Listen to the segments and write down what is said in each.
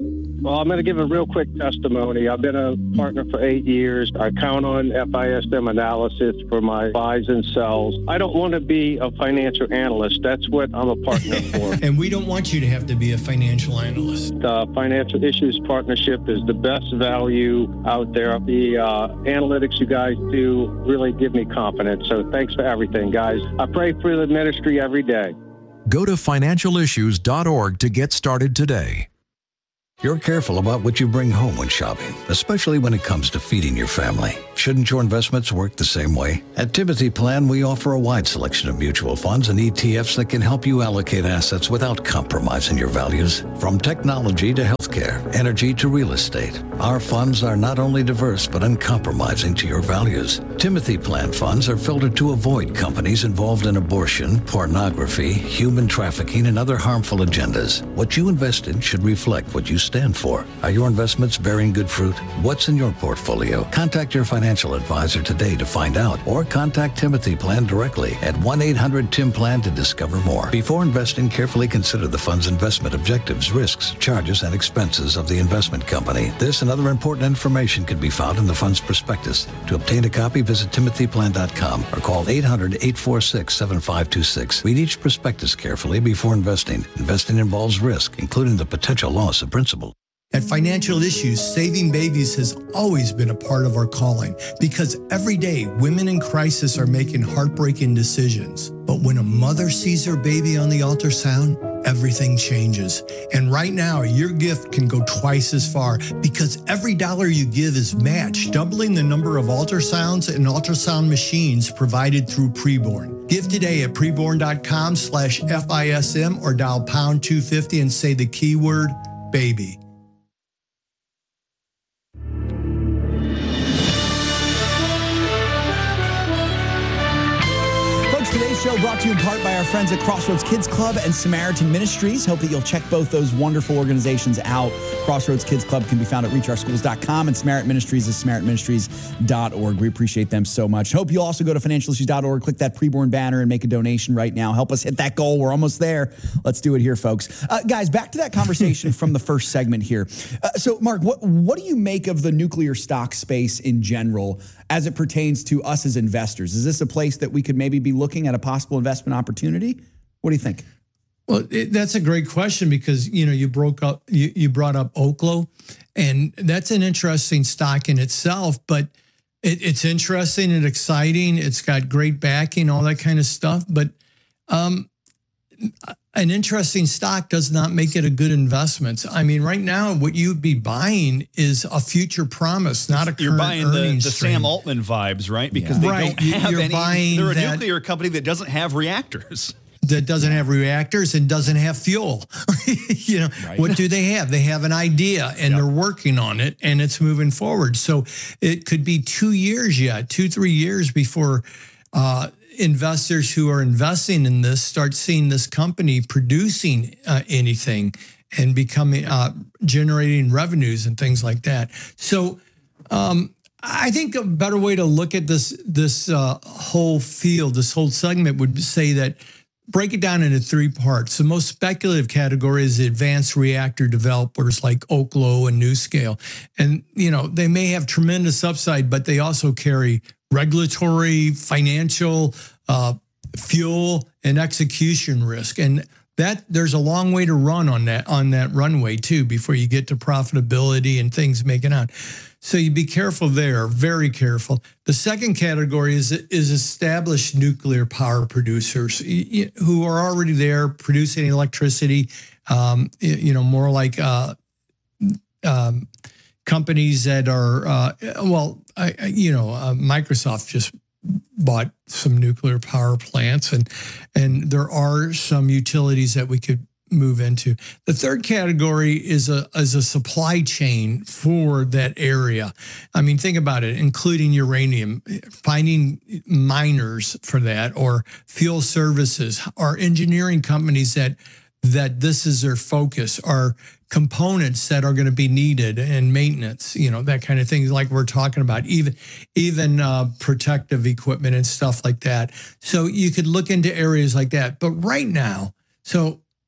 Well, I'm going to give a real quick testimony. I've been a partner for 8 years. I count on FISM analysis for my buys and sells. I don't want to be a financial analyst. That's what I'm a partner for. And we don't want you to have to be a financial analyst. The Financial Issues Partnership is the best value out there. The analytics you guys do really give me confidence. So thanks for everything, guys. I pray for the ministry every day. Go to financialissues.org to get started today. You're careful about what you bring home when shopping, especially when it comes to feeding your family. Shouldn't your investments work the same way? At Timothy Plan, we offer a wide selection of mutual funds and ETFs that can help you allocate assets without compromising your values. From technology to healthcare, energy to real estate, our funds are not only diverse but uncompromising to your values. Timothy Plan funds are filtered to avoid companies involved in abortion, pornography, human trafficking, and other harmful agendas. What you invest in should reflect what you stand for. Are your investments bearing good fruit? What's in your portfolio? Contact your financial advisor today to find out, or contact Timothy Plan directly at 1-800-TIM-PLAN to discover more. Before investing, carefully consider the fund's investment objectives, risks, charges, and expenses of the investment company. This and other important information can be found in the fund's prospectus. To obtain a copy, visit timothyplan.com or call 800-846-7526. Read each prospectus carefully before investing. Investing involves risk, including the potential loss of principal. At Financial Issues, saving babies has always been a part of our calling because every day women in crisis are making heartbreaking decisions. But when a mother sees her baby on the ultrasound, everything changes. And right now, your gift can go twice as far because every dollar you give is matched, doubling the number of ultrasounds and ultrasound machines provided through Preborn. Give today at preborn.com/FISM or dial pound 250 and say the keyword baby. Today's show brought to you in part by our friends at Crossroads Kids Club and Samaritan Ministries. Hope that you'll check both those wonderful organizations out. Crossroads Kids Club can be found at reachourschools.com, and Samaritan Ministries is samaritanministries.org. We appreciate them so much. Hope you'll also go to financialissues.org, click that Preborn banner, and make a donation right now. Help us hit that goal. We're almost there. Let's do it here, folks. Guys, back to that conversation from the first segment here. So, Mark, what do you make of the nuclear stock space in general as it pertains to us as investors? Is this a place that we could maybe be looking at a possible investment opportunity? What do you think? Well, that's a great question because, you brought up Oklo, and that's an interesting stock in itself, but it's interesting and exciting. It's got great backing, all that kind of stuff. But an interesting stock does not make it a good investment. I mean, right now, what you'd be buying is a future promise, not a current You're buying the stream. Sam Altman vibes, right? Because they don't have any. They're a nuclear company that doesn't have reactors. That doesn't have reactors and doesn't have fuel. Right. What do they have? They have an idea and they're working on it and it's moving forward. So it could be 2 years yet, 3 years before investors who are investing in this start seeing this company producing anything and becoming generating revenues and things like that. So I think a better way to look at this whole field, this whole segment would say that break it down into 3 parts. The most speculative category is the advanced reactor developers like Oklo and NuScale. And, they may have tremendous upside, but they also carry regulatory, financial, fuel, and execution risk. And that there's a long way to run on that runway too before you get to profitability and things making out. So you be careful there, very careful. The second category is established nuclear power producers who are already there producing electricity. More like companies that are Microsoft just bought some nuclear power plants, and there are some utilities that we could move into. The third category is a supply chain for that area. I mean, think about it, including uranium, finding miners for that, or fuel services, or engineering companies that this is their focus, are components that are going to be needed and maintenance, that kind of thing, like we're talking about, even protective equipment and stuff like that. So you could look into areas like that. But right now, so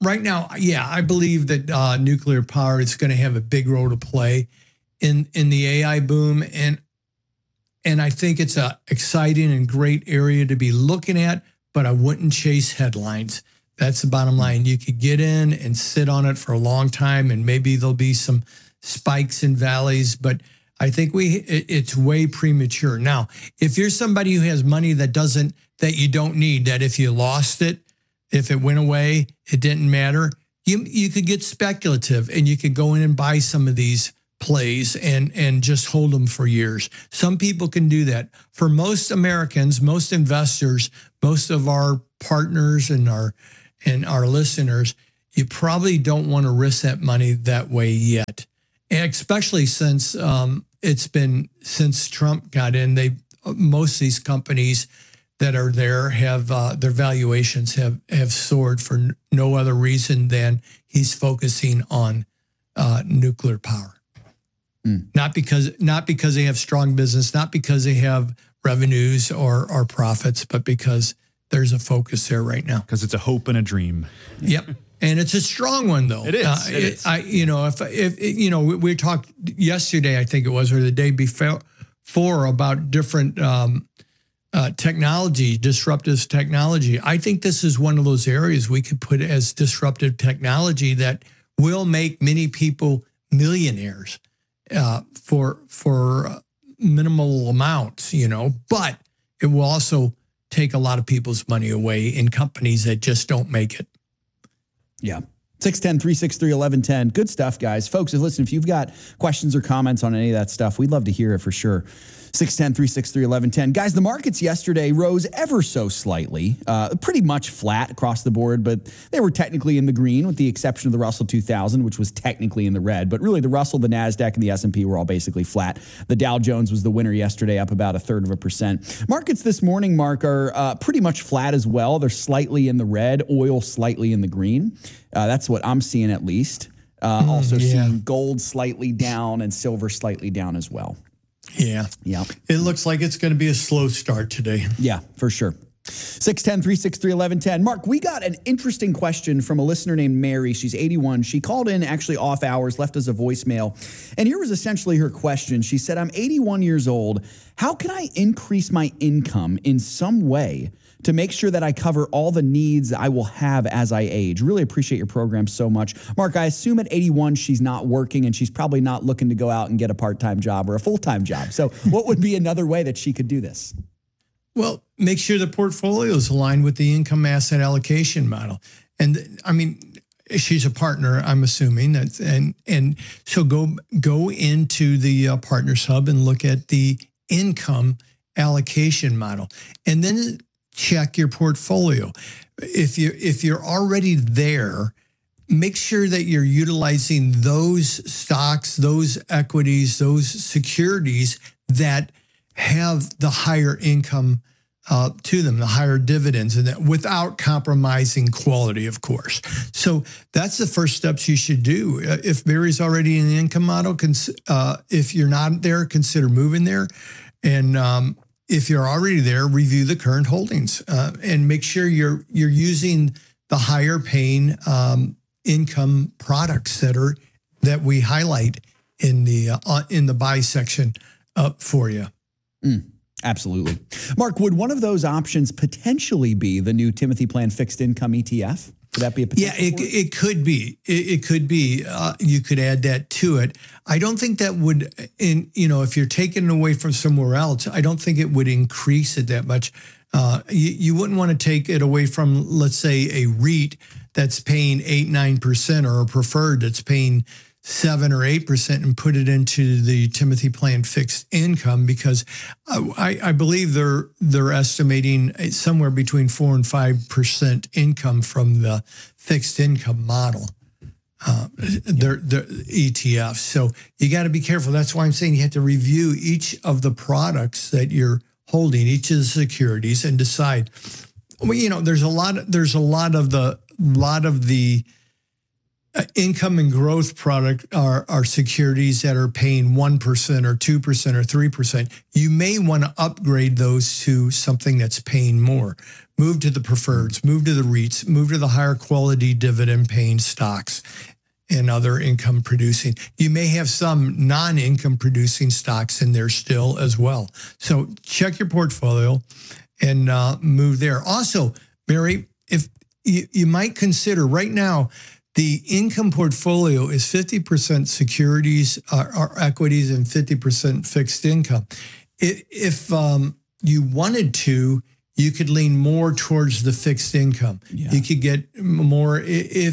right now, yeah, I believe that nuclear power is going to have a big role to play in the AI boom, and I think it's a exciting and great area to be looking at. But I wouldn't chase headlines. That's the bottom line. You could get in and sit on it for a long time, and maybe there'll be some spikes and valleys, but I think it's way premature. Now, if you're somebody who has money that you don't need, that if you lost it, if it went away, it didn't matter, you could get speculative and you could go in and buy some of these plays and just hold them for years. Some people can do that. For most Americans, most investors, most of our partners and our listeners, you probably don't want to risk that money that way yet. And especially since since Trump got in, most of these companies that are there have their valuations have soared for no other reason than he's focusing on nuclear power. Not because they have strong business, not because they have revenues or profits, but because there's a focus there right now. Because it's a hope and a dream. Yep. And it's a strong one, though. It is. If we talked yesterday, I think it was, or the day before, about different technology, disruptive technology. I think this is one of those areas we could put as disruptive technology that will make many people millionaires for minimal amounts, but it will also take a lot of people's money away in companies that just don't make it. Yeah. 610-363-1110. Good stuff, guys. Folks, listen, if you've got questions or comments on any of that stuff, we'd love to hear it for sure. 610-363-1110. Guys, the markets yesterday rose ever so slightly, pretty much flat across the board, but they were technically in the green with the exception of the Russell 2000, which was technically in the red. But really, the Russell, the NASDAQ, and the S&P were all basically flat. The Dow Jones was the winner yesterday, up about 1/3%. Markets this morning, Mark, are pretty much flat as well. They're slightly in the red, oil slightly in the green. That's what I'm seeing at least. Also seeing gold slightly down and silver slightly down as well. Yeah. It looks like it's going to be a slow start today. Yeah, for sure. 610-363-1110. Mark, we got an interesting question from a listener named Mary. She's 81. She called in actually off hours, left us a voicemail. And here was essentially her question. She said, I'm 81 years old. How can I increase my income in some way to make sure that I cover all the needs I will have as I age? Really appreciate your program so much. Mark, I assume at 81, she's not working and she's probably not looking to go out and get a part-time job or a full-time job. So what would be another way that she could do this? Well, make sure the portfolio is aligned with the income asset allocation model. And I mean, she's a partner, I'm assuming. And so go into the Partners Hub and look at the income allocation model. And then check your portfolio. If you're already there, make sure that you're utilizing those stocks, those equities, those securities that have the higher income to them, the higher dividends, and that without compromising quality, of course. So that's the first steps you should do. If Mary's already in the income model, if you're not there, consider moving there. And if you're already there, review the current holdings and make sure you're using the higher paying income products that we highlight in the buy section for you. Absolutely. Mark, would one of those options potentially be the new Timothy Plan fixed income ETF? Could that be a potential? Yeah, it could be. It could be. You could add that to it. I don't think that would, if you're taking it away from somewhere else, I don't think it would increase it that much. You wouldn't want to take it away from, let's say, a REIT that's paying 8-9% or a preferred that's paying 7 or 8% and put it into the Timothy Plan fixed income, because I believe they're estimating somewhere between 4 and 5% income from the fixed income model. They're ETFs. So you got to be careful. That's why I'm saying you have to review each of the products that you're holding, each of the securities, and decide. Well, there's a lot of the income and growth product are securities that are paying 1% or 2% or 3%. You may want to upgrade those to something that's paying more. Move to the preferreds, move to the REITs, move to the higher quality dividend paying stocks and other income producing. You may have some non-income producing stocks in there still as well. So check your portfolio and move there. Also, Mary, if you might consider right now, the income portfolio is 50% securities or equities and 50% fixed income. If you wanted to, you could lean more towards the fixed income. Yeah. You could get more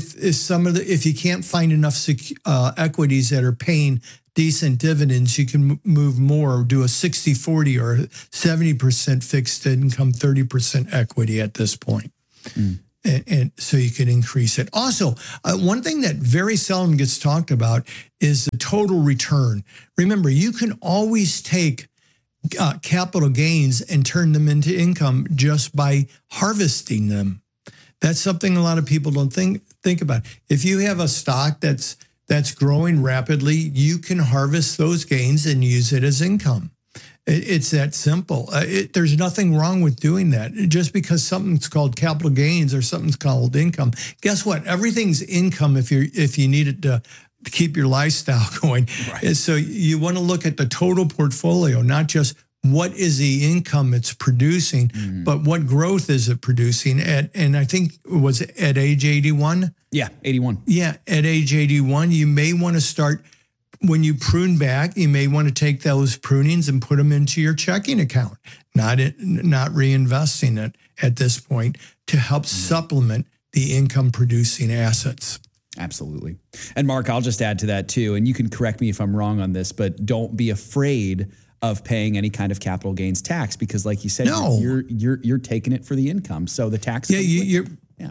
if you can't find enough equities that are paying decent dividends, you can move more, do a 60-40 or 70% fixed income, 30% equity at this point. And so you can increase it. Also, one thing that very seldom gets talked about is the total return. Remember, you can always take capital gains and turn them into income just by harvesting them. That's something a lot of people don't think about. If you have a stock that's growing rapidly, you can harvest those gains and use it as income. It's that simple. There's nothing wrong with doing that. Just because something's called capital gains or something's called income, guess what? Everything's income if you need it to keep your lifestyle going. Right. So you want to look at the total portfolio, not just what is the income it's producing, but what growth is it producing at? And I think was it at age 81? Yeah, 81. Yeah, at age 81, you may want to start. When you prune back, you may want to take those prunings and put them into your checking account, not reinvesting it at this point to help supplement the income-producing assets. Absolutely. And Mark, I'll just add to that too, and you can correct me if I'm wrong on this, but don't be afraid of paying any kind of capital gains tax because, like you said, you're taking it for the income. So the tax. Yeah,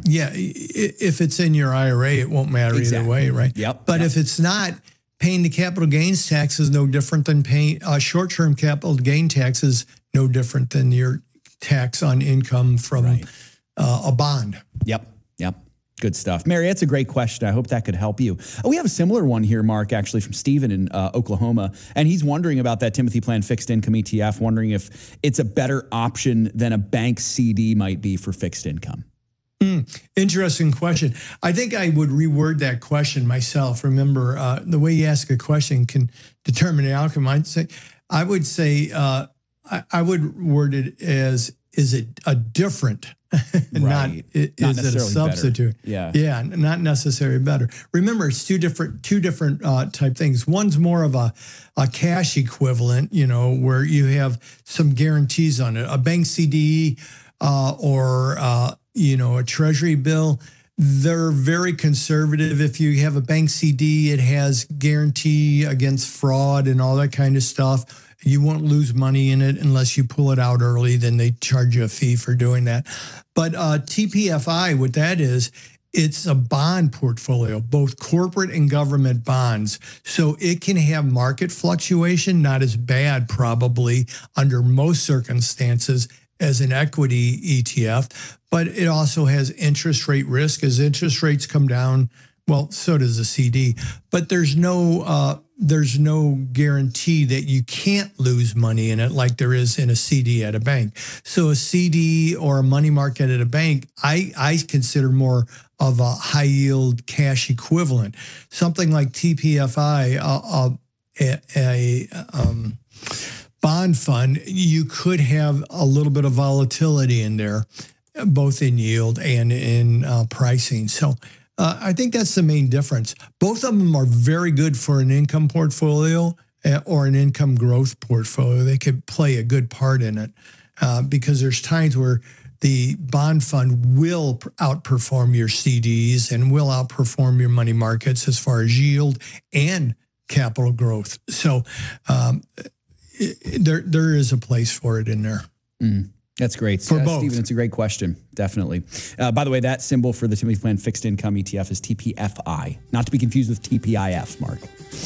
if it's in your IRA, it won't matter either way, right? Yep. But if it's not, paying the capital gains tax is no different than paying short-term capital gain tax is no different than your tax on income from a bond. Yep. Good stuff. Mary, that's a great question. I hope that could help you. We have a similar one here, Mark, actually from Stephen in Oklahoma, and he's wondering about that Timothy Plan fixed income ETF, wondering if it's a better option than a bank CD might be for fixed income. Interesting question. I think I would reword that question myself. Remember, the way you ask a question can determine the outcome. I would say I would word it as, is it a different, not is it a substitute? Better. Yeah, not necessarily better. Remember, it's two different type things. One's more of a cash equivalent, where you have some guarantees on it. A bank CD or a treasury bill, they're very conservative. If you have a bank CD, it has guarantee against fraud and all that kind of stuff. You won't lose money in it unless you pull it out early. Then they charge you a fee for doing that. But TPFI, what that is, it's a bond portfolio, both corporate and government bonds. So it can have market fluctuation, not as bad probably under most circumstances as an equity ETF, but it also has interest rate risk. As interest rates come down, well, so does the CD. But there's no guarantee that you can't lose money in it like there is in a CD at a bank. So a CD or a money market at a bank, I consider more of a high yield cash equivalent. Something like TPFI, bond fund, you could have a little bit of volatility in there, both in yield and in pricing. So I think that's the main difference. Both of them are very good for an income portfolio or an income growth portfolio. They could play a good part in it because there's times where the bond fund will outperform your CDs and will outperform your money markets as far as yield and capital growth. So there is a place for it in there. That's great. For both. Stephen, it's a great question. Definitely. By the way, that symbol for the Timothy Plan fixed income ETF is TPFI, not to be confused with TPIF, Mark.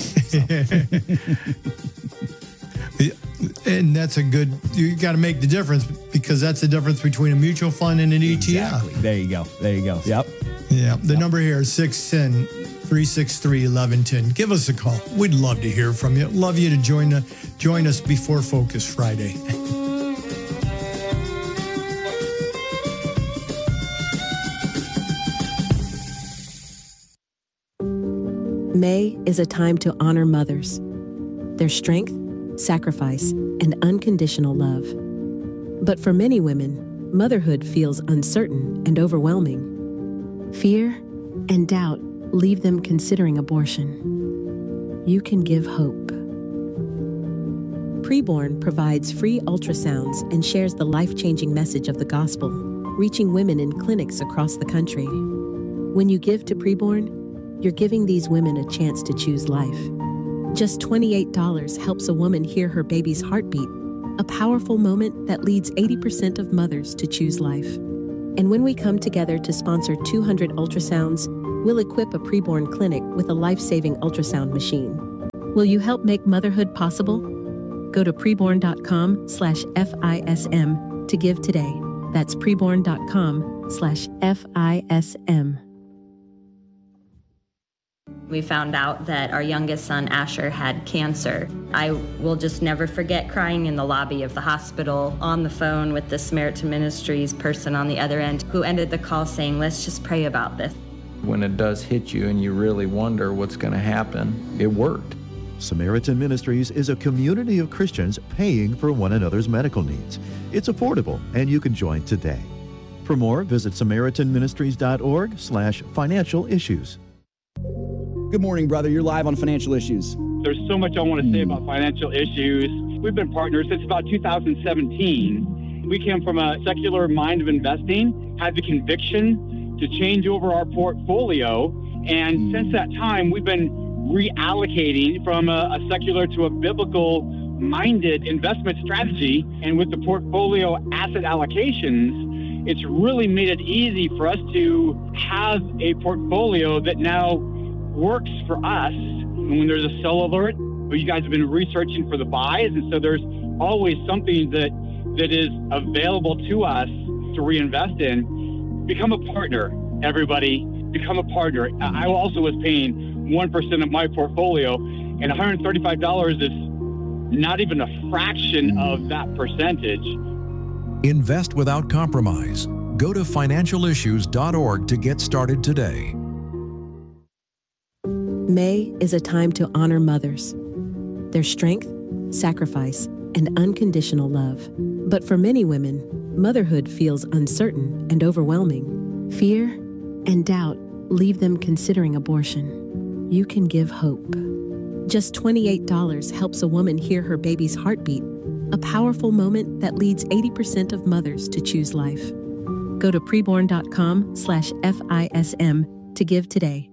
And that's a good, you got to make the difference because that's the difference between a mutual fund and an ETF. Exactly. There you go. Yep. Yeah. The number here is 610 363-1110. Give us a call. We'd love to hear from you. Love you to join us before Focus Friday. May is a time to honor mothers, their strength, sacrifice, and unconditional love. But for many women, motherhood feels uncertain and overwhelming. Fear and doubt leave them considering abortion. You can give hope. Preborn provides free ultrasounds and shares the life-changing message of the gospel, reaching women in clinics across the country. When you give to Preborn, you're giving these women a chance to choose life. Just $28 helps a woman hear her baby's heartbeat, a powerful moment that leads 80% of mothers to choose life. And when we come together to sponsor 200 ultrasounds, we'll equip a Preborn clinic with a life-saving ultrasound machine. Will you help make motherhood possible? Go to preborn.com/FISM to give today. That's preborn.com/FISM. We found out that our youngest son, Asher, had cancer. I will just never forget crying in the lobby of the hospital on the phone with the Samaritan Ministries person on the other end who ended the call saying, let's just pray about this. When it does hit you and you really wonder what's going to happen, it worked. Samaritan Ministries is a community of Christians paying for one another's medical needs. It's affordable, and you can join today. For more, visit SamaritanMinistries.org/financial issues. Good morning, brother. You're live on Financial Issues. There's so much I want to say about financial issues. We've been partners since about 2017. We came from a secular mind of investing, had the conviction to change over our portfolio. And since that time, we've been reallocating from a secular to a biblical-minded investment strategy. And with the portfolio asset allocations, it's really made it easy for us to have a portfolio that now works for us. And when there's a sell alert, you guys have been researching for the buys, and so there's always something that is available to us to reinvest in. Become a partner, everybody. Become a partner. I also was paying 1% of my portfolio, and $135 is not even a fraction of that percentage. Invest without compromise. Go to financialissues.org to get started today. May is a time to honor mothers, their strength, sacrifice, and unconditional love. But for many women, motherhood feels uncertain and overwhelming. Fear and doubt leave them considering abortion. You can give hope. Just $28 helps a woman hear her baby's heartbeat, a powerful moment that leads 80% of mothers to choose life. Go to preborn.com/FISM to give today.